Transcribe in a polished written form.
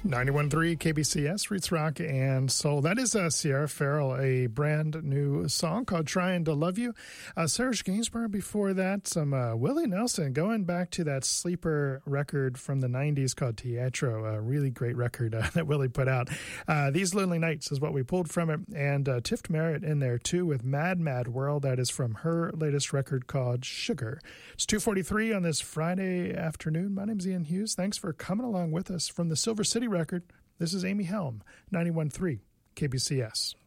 91.3 KBCS, Roots Rock and Soul. That is Sierra Farrell, a brand new song called Trying to Love You. Serge Gainsbourg before that, some Willie Nelson, going back to that sleeper record from the 90s called Teatro, a really great record that Willie put out. These Lonely Nights is what we pulled from it, and Tift Merritt in there too with Mad Mad World. That is from her latest record called Sugar. It's 2:43 on this Friday afternoon. My name's Ian Hughes. Thanks for coming along with us from the Silver City record. This is Amy Helm, 91.3 KBCS.